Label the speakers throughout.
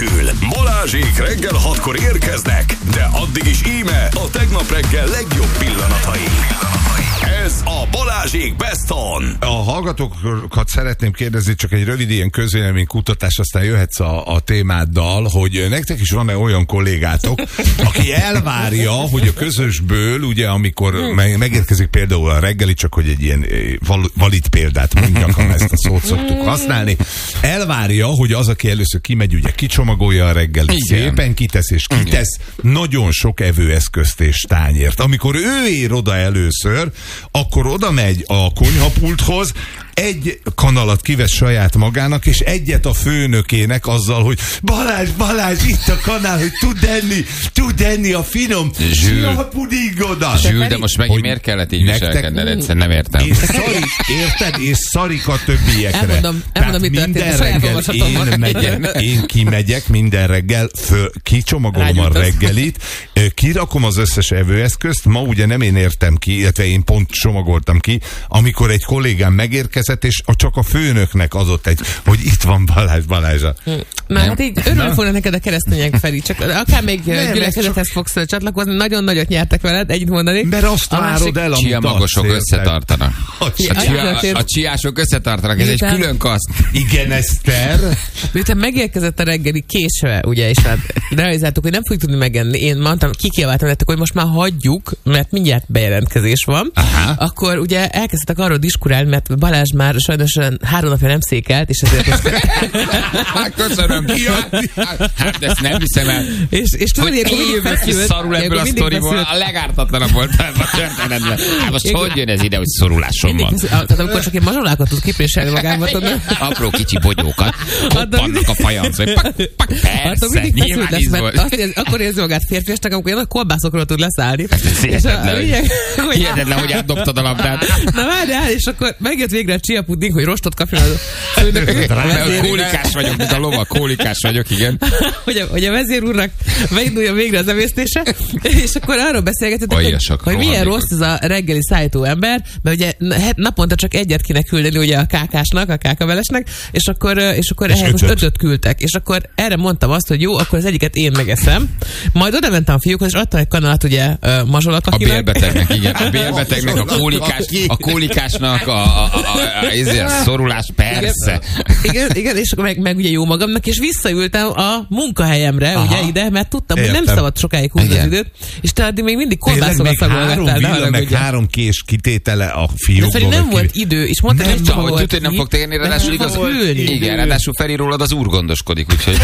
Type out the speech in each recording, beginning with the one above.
Speaker 1: nélkül. Balázsék reggel 6-kor érkeznek, de addig is íme a tegnap reggel legjobb pillanatai. Ez a Balázsék Best On.
Speaker 2: A hallgatókat szeretném kérdezni, csak egy rövid ilyen közvéleménykutatás, aztán jöhetsz a témáddal, hogy nektek is van-e olyan kollégátok, aki elvárja, hogy a közösből, ugye amikor megérkezik például a reggeli, csak hogy egy ilyen valid példát mondjak, ha ezt a szót szoktuk használni, elvárja, hogy az, aki először kimegy, ugye kicsomagolja a reggelit, szépen kitesz és kitesz nagyon sok evőeszközt és tányért. Amikor ő ér oda először, akkor oda megy a konyhapulthoz, egy kanalat kivesz saját magának, és egyet a főnökének azzal, hogy Balázs, itt a kanál, hogy tud enni a finom pudingodat.
Speaker 3: Zsül, de most megint miért kellett így viselkedned? Egyszerűen nem értem.
Speaker 2: Érted? És szarik a többiekre.
Speaker 4: Elmondom, mit
Speaker 2: minden reggel én kimegyek minden reggel, kicsomagolom a reggelit, kirakom az összes evőeszközt, ma ugye nem én értem ki, illetve én pont csomagoltam ki, amikor egy kollégám megérkezett, és csak a főnöknek adott egy, hogy itt van Balázsa.
Speaker 4: Már hát így örülni fognak neked a keresztények, Feri, csak akár még gyülekezethez fogsz csatlakozni, nagyon nagyot nyertek veled, együtt mondani.
Speaker 2: Mert azt várod el, amit
Speaker 3: csiamagosok összetartanak. A csiások összetartanak, ez egy külön kaszt.
Speaker 2: Igen, Eszter.
Speaker 4: Miután megérkezett a reggeli késve, ugye, és hát realizáltuk, hogy nem fogjuk tudni megenni. Én mondtam, kikiabáltam nektek, hogy most már hagyjuk, mert mindjárt bejelentkezés van.
Speaker 2: Aha.
Speaker 4: Akkor ugye elkezdtek arról diskurálni, mert Balázs már sajnos 3 napja nem székelt, és ezért most...
Speaker 3: Köszönöm. Hát ezt nem hiszem el.
Speaker 4: És tudod,
Speaker 3: hogy évben kiszarul ebből a sztoriból, a legártatlanabb volt a történetben. Hát most hogy jön ez ide, hogy szorulásom van?
Speaker 4: Tehát amikor csak én mazsolákat tud kipréselni magába, tudod?
Speaker 3: Apró kicsi bogyókat, hoppannak a fajanc, hogy persze, nyilván íz volt.
Speaker 4: Akkor érzi magát férfiasnak, amikor olyan kolbászokról tud leszállni.
Speaker 3: Hihetetlen, hogy átdobtad a labdát.
Speaker 4: Na várjál, és akkor megjött végre a chia pudding, hogy rostot kapjon a főnök.
Speaker 3: Kólikás vagyok, mint a lova, kólikás vagyok, igen.
Speaker 4: Hogy a vezér úrnak beinduljon végre az emésztése, és akkor arról beszélgetetek, hogy milyen rossz ez a reggeli szállító ember, mert ugye naponta csak egyet kéne küldeni ugye a kákásnak, a kákavelesnek, és akkor ehhez most 5-öt küldtek. És akkor erre mondtam azt, hogy jó, akkor az egyiket én megeszem. Majd oda mentem a fiúkhoz, és adtam egy kanalat ugye mazsolakakinak.
Speaker 3: A bélbetegnek, igen. A bélbetegnek, a kólikásnak, a szorulás, persze.
Speaker 4: Igen, és akkor meg ugye jó magamnak, és visszaültem a munkahelyemre, ugye ide, mert tudtam, hogy nem szabad sokáig húzni az időt, és te addig még mindig kolbászokat szagolgattál.
Speaker 2: Meg 3 kés kitétele a fiúkból.
Speaker 4: De nem volt idő, és mondtam, hogy csak volt
Speaker 3: ki. Nem fog térni, ráadásul igaz. Igen, ráadásul Feri rólad az úr gondoskodik, úgyhogy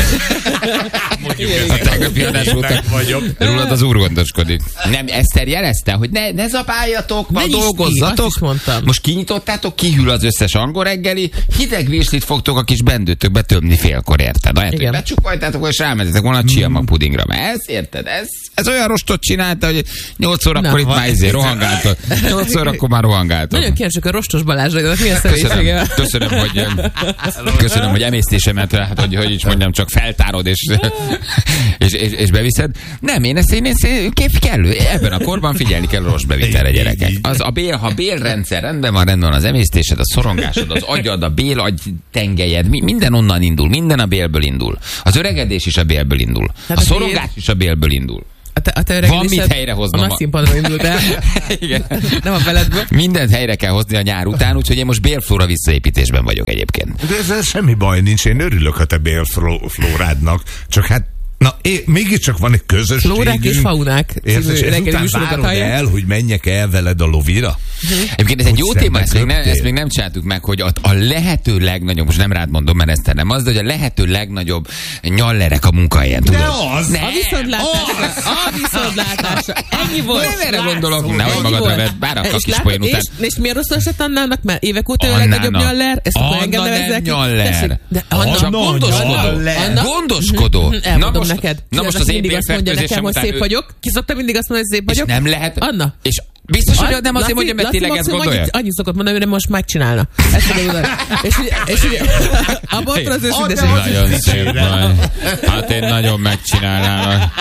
Speaker 3: a tegnapi adás után rólad az úr gondoskodik. Nem, Eszter jelezte, hogy ne zabáljatok, ma dolgozzatok. Most kinyitottátok, kihűl az összes angol reggeli, hideg virslit fogtok a kis bendőtökbe tömni félkor, érted? Ahelyett, hogy becsukajtátok, és rámentetek volna a csiamag pudingra. Mert ez, érted? Ez olyan rostot csinálta, hogy 8 órakor itt már rohangáltok. 8 órakor már rohangáltok.
Speaker 4: Nagyon kíváncsiak a rostos Balázsra, milyen szerénysége.
Speaker 3: Köszönöm, hogy emésztésemet, hát, hogy is mondjam, csak feltárod és beviszed. Nem, én ezt kellő. Ebben a korban figyelni kell a rostbevitelre, gyerekek. Ha bélrendszer rendben van az emésztésed, a szorongásod, az agyad, a bélagy tengelyed, minden onnan indul, minden a bélből indul. Az öregedés is a bélből indul. A szorongás is a bélből indul. Van mit helyrehoznom.
Speaker 4: A nagy színpadra indult el.
Speaker 3: Igen.
Speaker 4: Nem a feledből.
Speaker 3: Mindent helyre kell hozni a nyár után, úgyhogy én most bélflóra visszaépítésben vagyok egyébként.
Speaker 2: De ezzel semmi baj nincs, én örülök a te bélflórádnak, csak hát mégiscsak van egy közösségünk.
Speaker 4: Flórák és faunák.
Speaker 2: És után várod el, hogy menjek el veled a lovira?
Speaker 3: Egyébként ez egy jó téma, ezt még nem csináltuk meg, hogy a lehető legnagyobb, most nem rád mondom, mert ezt nem az, de hogy a lehető legnagyobb nyallerek a munkahelyen, tudod?
Speaker 4: A viszontlátásra. Ennyi volt.
Speaker 3: Nem erre gondolok, nehogy magadra vedd, bár a kis poén után.
Speaker 4: És miért rossz esett Annának? Mert évek óta a legnagyobb nyaller. Ezt akkor engem nevezzek.
Speaker 3: Anna gondoskodó.
Speaker 4: Elmondom neked.
Speaker 3: Na most az én
Speaker 4: bélfertőzésem után... hogy szép vagyok. Ki szokta mindig azt mondani, hogy szép vagyok.
Speaker 3: És nem lehet.
Speaker 4: Anna.
Speaker 3: És biztos, hogy nem azért mondja, mert tényleg ezt gondolja?
Speaker 4: Annyi szokott mondani, hogy most megcsinálna. Ezt fogja mondani. És ugye a botra az őszinteség.
Speaker 3: Nagyon szép vagy. Hát én nagyon megcsinálnám.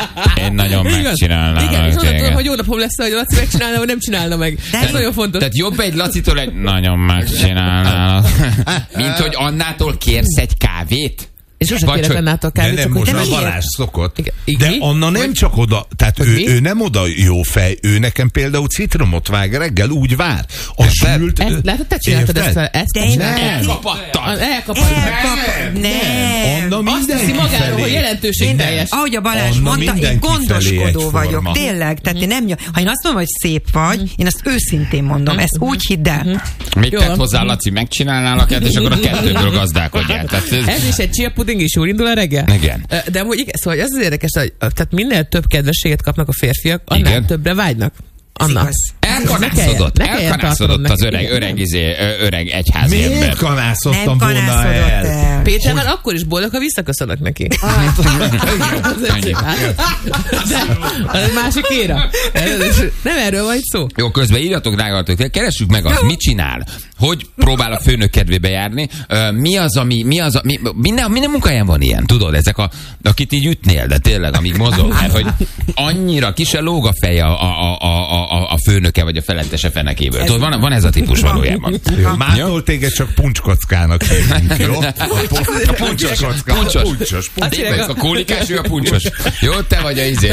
Speaker 4: Igen, és onnan tudom, hogy jó napom lesz, hogy Laci megcsinálna, vagy nem csinálna meg. Ez nagyon fontos.
Speaker 3: Tehát jobb egy Lacitól egy nagyon megcsinálna. Mint hogy Annától kérsz egy kávét?
Speaker 4: És sosem kérek Annától kávét,
Speaker 2: de
Speaker 4: csak
Speaker 2: nem,
Speaker 4: hogy
Speaker 2: most a Balázs szokott. De Anna nem csak oda, tehát ő nem oda jó fej, ő nekem például citromot vág reggel, úgy vár. A sült...
Speaker 4: Látod, te csináltad ezt
Speaker 2: Nem. Anna
Speaker 4: azt hiszi magáról, hogy jelentőségteljes.
Speaker 5: Ahogy a Balázs mondta, én gondoskodó vagyok. Tényleg, tehát ha én azt mondom, hogy szép vagy, én azt őszintén mondom, ezt úgy hidd el.
Speaker 3: Mit tett hozzá, Laci, megcsinálnál a kettőt, és akkor a kettőből gazdálkodjál.
Speaker 4: Ez is egy chia puding, és jól indul a reggel?
Speaker 3: Igen.
Speaker 4: De amúgy igen, szóval az érdekes, hogy tehát minél több kedvességet kapnak a férfiak, annál többre vágynak. Anna.
Speaker 3: Elkanászodott az öreg egyházi ember.
Speaker 2: Miért kanászottam volna el?
Speaker 4: Péter már akkor is boldog, ha visszaköszönök neki. Az másik éra. Nem erről van itt szó.
Speaker 3: Jó, közben írjatok, drágalatok, keressük meg azt, mit csinál, hogy próbál a főnök kedvébe járni, minden munkáján van ilyen, tudod, ezek akit így ütnél, de tényleg, amíg mozog, mert hogy annyira ki se lóg a feje a főnöke vagy a felettese fenekéből. Tudod, van ez a típus valójában.
Speaker 2: Mától téged csak puncskockának hívunk, jó?
Speaker 3: A puncsos. A kólikás, ő a puncsos. Jó, te vagy a izé.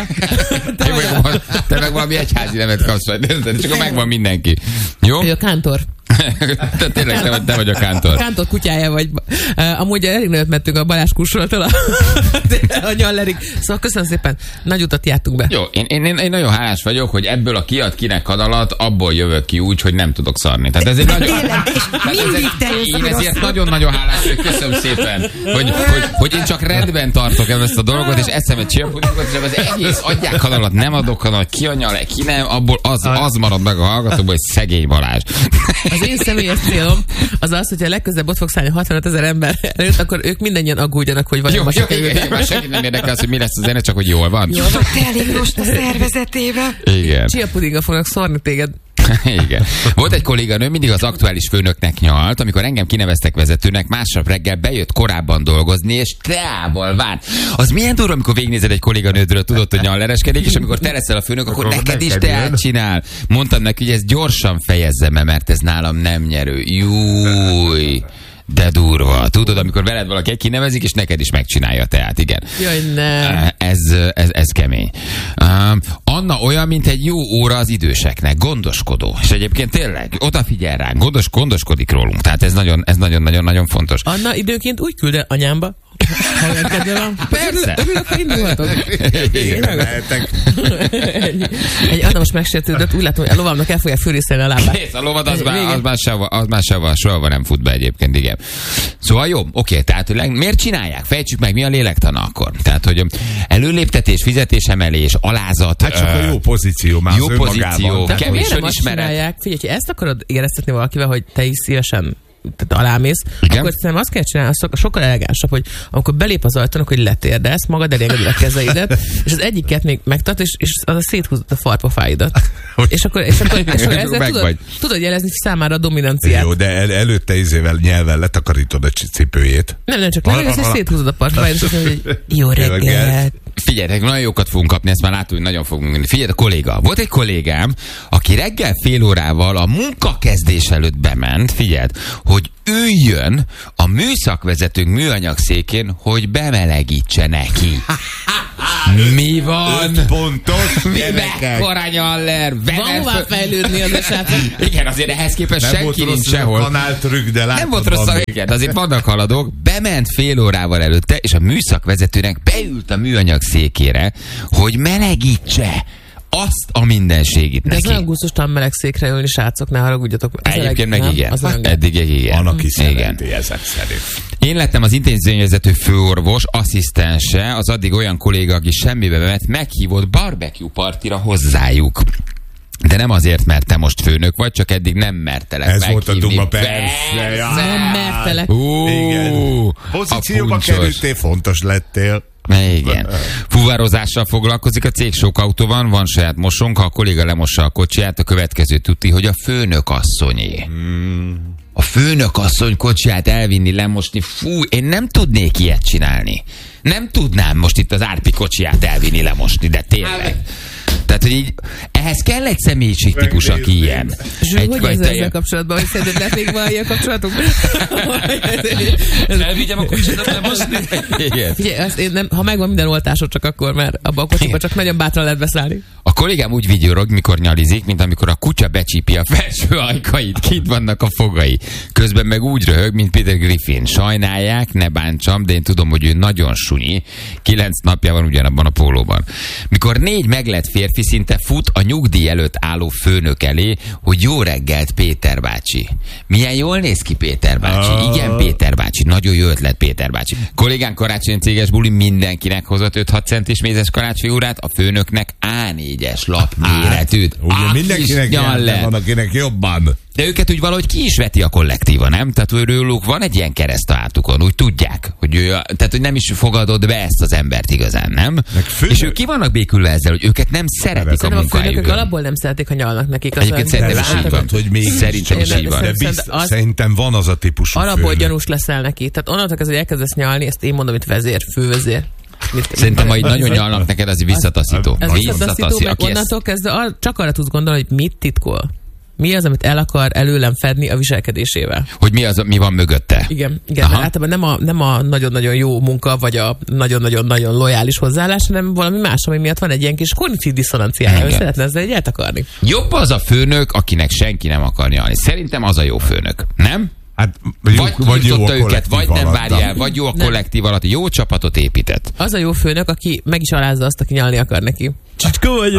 Speaker 3: Te meg valami egyházi nevet kapsz, csak akkor megvan mindenki. Jó?
Speaker 4: Ő a kántor.
Speaker 3: Tényleg te vagy a kántor.
Speaker 4: Kántor kutyája vagy. Amúgy elég nagyot mentünk a Balázs kursolatól a Nyallerig. Szóval köszönöm szépen, nagy utat jártunk be.
Speaker 3: Jó, én nagyon hálás vagyok, hogy ebből a kiad kinek kanalat, abból jövök ki úgy, hogy nem tudok szarni. Tehát ezért én ezért nagyon-nagyon hálás, hogy köszönöm szépen, hogy én csak rendben tartok ezt a dolgot, és eszem egy csillapodingot, és az egész adják kanalat, nem adok kanalat, ki a Nyal, ki nem, abból az marad meg a hallgatóból, hogy szegény Balázs.
Speaker 4: Az én személyes célom az az, hogyha legközelebb ott fogsz állni 65 000 ember előtt, akkor ők mindannyian aggódjanak, hogy vagy a
Speaker 3: igen, senki nem érdekel az, hogy mi lesz a zene, csak hogy jól van.
Speaker 5: Jól van, te elég most a szervezetével.
Speaker 3: Igen.
Speaker 4: Chia pudinggal fognak szórni téged.
Speaker 3: Igen. Volt egy kolléganő, mindig az aktuális főnöknek nyalt, amikor engem kineveztek vezetőnek, másnap reggel bejött korábban dolgozni, és teával várt. Az milyen durva, amikor végignézed egy kolléganődről, tudod, hogy nyallereskedik, és amikor te leszel a főnök, akkor neked is teát csinál. Mondtam neki, hogy ezt gyorsan fejezzem be, mert ez nálam nem nyerő. Júj. De durva. Tudod, amikor veled valaki kinevezik, és neked is megcsinálja a teát, igen.
Speaker 4: Jaj, nem.
Speaker 3: Ez kemény. Anna olyan, mint egy jó óra az időseknek, gondoskodó. És egyébként tényleg odafigyel ránk, gondoskodik rólunk. Tehát ez nagyon-nagyon fontos.
Speaker 4: Anna időnként úgy küld el anyámba, ha olyan kedve van.
Speaker 3: Persze.
Speaker 4: Örülök, ha indulhatok. Egy Anna most megsértődött, úgy látom, hogy a lovamnak el fogja fölrészelni a lábát.
Speaker 3: Kész, a lovat az már soha nem fut be egyébként, igen. Szóval jó, oké, tehát miért csinálják? Fejtsük meg, mi a lélektana akkor? Tehát, hogy előléptetés, fizetésemelés, alázat.
Speaker 2: Hát csak a jó pozíció már
Speaker 3: jó az pozíció, kevés
Speaker 4: önismeret. Figyelj, ha ezt akarod éreztetni valakivel, hogy te is szívesen alámész,
Speaker 3: igen?
Speaker 4: Akkor szerintem azt kell csinálni, sokkal elegánsabb, hogy amikor belép az ajtón, hogy letérdelsz, magad elengeded a kezeidet, és az egyiket még megtart, és az a széthúzod a farpofáidat. És akkor ezzel tudod jelezni számára a dominanciát.
Speaker 2: Jó, de előtte izével nyelven letakarítod a cipőjét.
Speaker 4: Nem, csak levegsz, és széthúzod a farpofáidat, és azt mondod, hogy jó reggelt.
Speaker 3: Figyeljetek, nagyon jókat fogunk kapni, ezt már látom, hogy nagyon fogunk menni. Figyelj, a kolléga. Volt egy kollégám, aki reggel fél órával a munkakezdés előtt bement, figyeld, hogy üljön a műszakvezetőnk műanyagszékén, hogy bemelegítse neki. Mi van?
Speaker 2: 5 pontos
Speaker 3: Mekkora Nyaller?
Speaker 4: Van hová fejlődni az esetben.
Speaker 3: Igen, azért ehhez képest senki nincs sehol.
Speaker 2: Nem
Speaker 3: volt rossz a igen, azért vannak haladók. Bement fél órával előtte, és a műszakvezetőnek beült a műanyag székére, hogy melegítse azt a mindenségit neki.
Speaker 4: De ez olyan gusztustalan meleg székre ülni, srácok, ne haragudjatok.
Speaker 3: Egyébként meg igen. Eddig igen.
Speaker 2: Van, aki szereti ezek szerint.
Speaker 3: Én lettem az intézményvezető főorvos, asszisztense, az addig olyan kolléga, aki semmibe ment, meghívott barbecue partira hozzájuk. De nem azért, mert te most főnök vagy, csak eddig nem mertelek
Speaker 2: ez
Speaker 3: meghívni.
Speaker 2: Ez volt a duma, persze.
Speaker 4: Nem mertelek.
Speaker 2: Igen. Pozícióba kerültél, fontos lettél.
Speaker 3: Igen. Fuvározással foglalkozik a cég, sok autó van saját mosónk, ha a kolléga lemossa a kocsiját, a következő tuti, hogy a főnök asszonyé. A főnök asszony kocsiját elvinni, lemosni, fú, én nem tudnék ilyet csinálni. Nem tudnám most itt az Árpi kocsiját elvinni, lemosni, de tényleg. Tehát, hogy így, ehhez kell egy személyiségtípus, aki ilyen.
Speaker 4: Hogy érzel ezzel kapcsolatban, hogy szerinted lehet még van ilyen kapcsolatunk?
Speaker 3: Elvigyem a kocsidat lemosni?
Speaker 4: Figyelj, ha megvan minden oltásod, csak akkor, mert abban a kocsiban csak nagyon bátran lehet beszállni.
Speaker 3: A kollégám úgy vigyorog, mikor nyalizik, mint amikor a kutya becsípi a felső ajkait, kint vannak a fogai. Közben meg úgy röhög, mint Peter Griffin. Sajnálják, ne bántsam, de én tudom, hogy ő nagyon sunyi. 9 napja van ugyanabban a pólóban. Mikor 4 meglett férfi szinte fut a nyugdíj előtt álló főnök elé, hogy jó reggelt, Péter bácsi. Milyen jól néz ki Péter bácsi. Igen, Péter bácsi. Nagyon jó ötlet, Péter bácsi. Kollégán karácsony céges buli mindenkinek hozott 5-6 centis mézes karácsonyfigurát, a főnöknek A4-es lapméretűt.
Speaker 2: Ugye mindenkinek van, akinek jobban.
Speaker 3: De őket úgy valahogy ki is veti a kollektíva, nem? Tehát őrülük van egy ilyen kereszt a hátukon, úgy tudják, hogy tehát hogy nem is fogadod be ezt az embert igazán, nem? És ők ki vannak békülve ezzel, hogy őket nem szeretik a munkájukon.
Speaker 4: Ők alapból nem szeretik, ha nyalnak nekik.
Speaker 3: Egyébként szerintem is így van. Szerintem is így van.
Speaker 2: Szerintem van az a típusú
Speaker 4: főnök. Alapból gyanús leszel neki. Tehát onnantól kezdve, hogy elkezdesz nyalni, ezt én mondom, itt fővezér.
Speaker 3: Szerintem, ha így nagyon nyalnak neked, az visszataszító.
Speaker 4: Ez visszataszító, meg onnantól kezdve csak arra tudsz gondolni, hogy mit titkol. Mi az, amit el akar előlem fedni a viselkedésével?
Speaker 3: Hogy mi van mögötte?
Speaker 4: Igen, általában nem a nagyon-nagyon jó munka, vagy a nagyon-nagyon-nagyon lojális hozzáállás, hanem valami más, ami miatt van egy ilyen kis kognitív diszonanciája, hogy szeretne ezzel egy eltakarni.
Speaker 3: Jobb az a főnök, akinek senki nem akar nyalni. Szerintem az a jó főnök, nem?
Speaker 2: Hát,
Speaker 3: vagy jó őket, vagy nem várja el, vagy jó a kollektív alatt, jó csapatot épített.
Speaker 4: Az a jó főnök, aki meg is alázza azt, aki nyalni akar neki. Csicska vagy?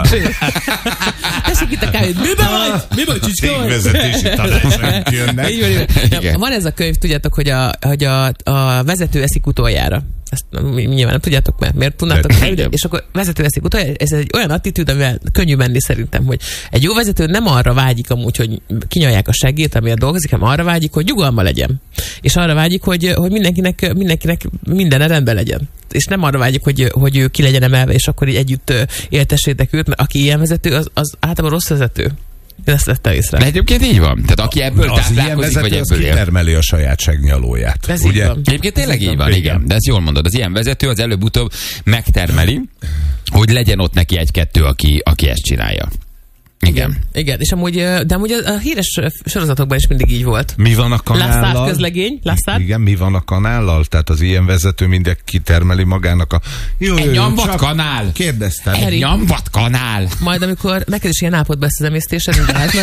Speaker 4: Tessék itt a kávét. Mi vagy, Csicska vagy?
Speaker 2: Vezetési tanácsok jönnek.
Speaker 4: Van ez a könyv, tudjátok, hogy a vezető eszik utoljára. Ezt nyilván nem tudjátok, mert miért tudnátok? És akkor vezető eszik utoljára. Ez egy olyan attitűd, amivel könnyű menni szerintem, hogy egy jó vezető nem arra vágyik amúgy, hogy kinyalják a seggét, amiért dolgozik, hanem arra vágyik, hogy nyugalma legyen. És arra vágyik, hogy mindenkinek minden rendben legyen. És nem arra vágyik, hogy ő ki legyen emelve, és akkor így együtt éltessétek őt, mert aki ilyen vezető, az általában rossz vezető. Én ezt vettem észre.
Speaker 3: De egyébként így van. Tehát aki ebből táplálkozik, vagy ebből él.
Speaker 2: Kitermeli a saját segnyalóját.
Speaker 4: Ez ugye?
Speaker 3: Egyébként tényleg így van, igen. De ezt jól mondod. Az ilyen vezető az előbb-utóbb megtermeli, hogy legyen ott neki 1-2, aki ezt csinálja.
Speaker 4: Igen, és amúgy a híres sorozatokban is mindig így volt.
Speaker 2: Mi van a kanállal?
Speaker 4: Lassard közlegény, Lassard.
Speaker 2: Igen, mi van a kanállal? Tehát az ilyen vezető mindig kitermeli magának a...
Speaker 3: Egy nyomvat kanál.
Speaker 2: Kérdeztem.
Speaker 3: Egy nyomvat kanál.
Speaker 4: Majd amikor neked is ilyen állapotban ezt az emésztésed,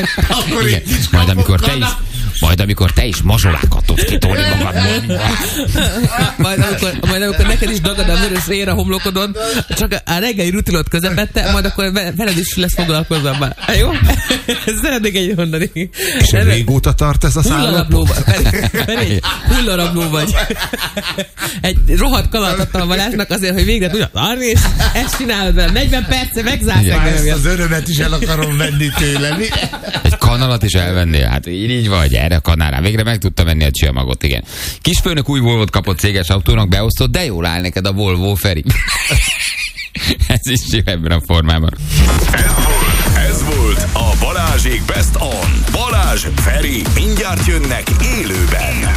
Speaker 3: Majd amikor te is mazsolákat tudsz kitolni magadból.
Speaker 4: Majd amikor neked is dagad a vörös ér a homlokodon, csak a reggeli rutinot közepette, majd akkor veled is lesz foglalkozva. Jó? Szeretnék egy mondani.
Speaker 2: És régóta tart ez a szállap?
Speaker 4: Hullarabló vagy. Egy rohadt kalat adtam a Balázsnak azért, hogy végre tudja tarni, és ezt csinálod vele. 40 perce megzársz.
Speaker 2: Ezt az örömet is el akarom venni tőle.
Speaker 3: Egy kanalat is elvennél. Hát így vagy, erre a kanálra. Végre meg tudta venni a csiamagot, igen. Kisfőnök új Volvót kapott céges autónak, beosztott, de jól áll neked a Volvo, Feri. Ez is jó ebben a formában.
Speaker 1: Ez volt a Balázsék Best On. Balázs, Feri, mindjárt jönnek élőben.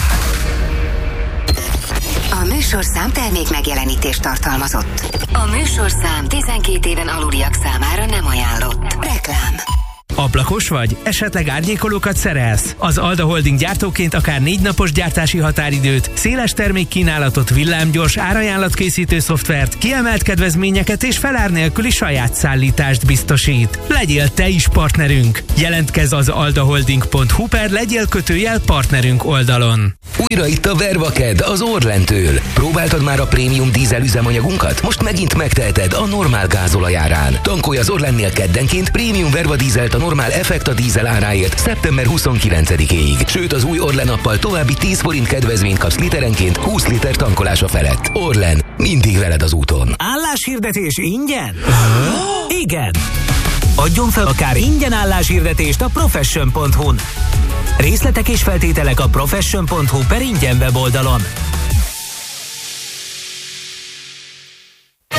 Speaker 6: A műsorszám termék megjelenítést tartalmazott. A műsorszám 12 éven aluliak számára nem ajánlott. Reklám.
Speaker 7: Ablakos vagy? Esetleg árnyékolókat szerelsz? Az Alda Holding gyártóként akár 4 napos gyártási határidőt, széles termékkínálatot, villámgyors árajánlatkészítő szoftvert, kiemelt kedvezményeket és felár nélküli saját szállítást biztosít. Legyél te is partnerünk! Jelentkezz az aldaholding.hu per legyél partnerünk oldalon.
Speaker 8: Újra itt a Vervaked az Orlentől. Próbáltad már a prémium dízel üzemanyagunkat? Most megint megteheted a normál gázolajárán. Tankolj az Orlennél keddenként prémium Verva dízelt a normál effekt a dízel áráért szeptember 29-éig. Sőt, az új Orlen appal további 10 forint kedvezményt kapsz literenként 20 liter tankolása felett. Orlen, mindig veled az úton.
Speaker 9: Álláshirdetés ingyen? Igen! Adjon fel akár ingyen álláshirdetést a profession.hu-n. Részletek és feltételek a profession.hu per ingyen weboldalon.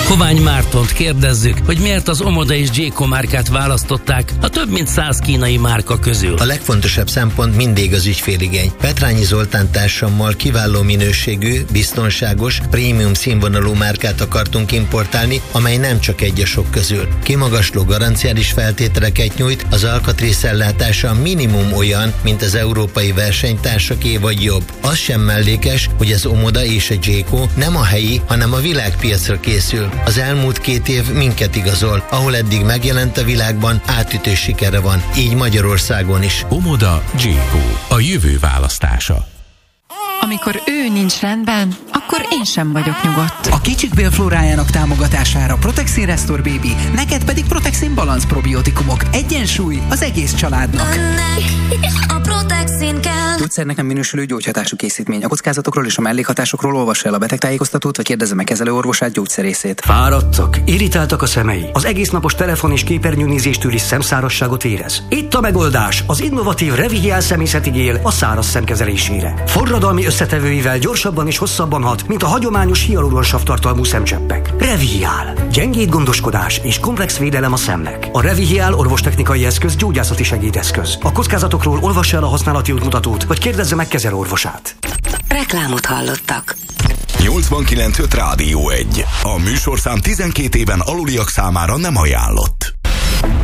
Speaker 10: Kovány Mártont kérdezzük, hogy miért az Omoda és Jayco márkát választották a több mint 100 kínai márka közül.
Speaker 11: A legfontosabb szempont mindig az ügyféligény. Petrányi Zoltán társammal kiváló minőségű, biztonságos, prémium színvonalú márkát akartunk importálni, amely nem csak egy a sok közül. Kimagasló garanciális feltételeket nyújt, az alkatrészellátása minimum olyan, mint az európai versenytársaké vagy jobb. Az sem mellékes, hogy az Omoda és a Jayco nem a helyi, hanem a világpiacra készül. Az elmúlt 2 év minket igazol, ahol eddig megjelent a világban, átütő sikere van, így Magyarországon is.
Speaker 12: Omoda, Jayco, a jövő választása.
Speaker 13: Amikor ő nincs rendben, akkor én sem vagyok nyugodt.
Speaker 14: A kicsik bélflórájának támogatására Protexin Restore Baby, neked pedig Protexin Balance probiotikumok. Egyensúly az egész családnak.
Speaker 15: Ennek a Protexin kell.
Speaker 14: Gyógyszernek nem minősülő gyógyhatású készítmény. A kockázatokról és a mellékhatásokról olvassa el a betegtájékoztatót, vagy kérdezze meg kezelőorvosát, gyógyszerészét.
Speaker 16: Fáradtak, irritáltak a szemei. Az egésznapos telefon és képernyőnézéstől is szemszárasságot érez. Itt a megoldás, az innovatív Revihiel szemészeti gél a száraz szemkezelésére. Forradalmi összetevőivel gyorsabban és hosszabban hat, mint a hagyományos hialuronsav tartalmú szemcseppek. Revihiel. Gyengéd gondoskodás és komplex védelem a szemnek. A Revihiel orvostechnikai eszköz, gyógyászati segédeszköz. A kockázatokról olvassa el a használati útmutatót, vagy kérdezze meg kezelőorvosát.
Speaker 6: Reklámot hallottak.
Speaker 1: 89.5 Rádió 1. A műsorszám 12 éven aluliak számára nem ajánlott.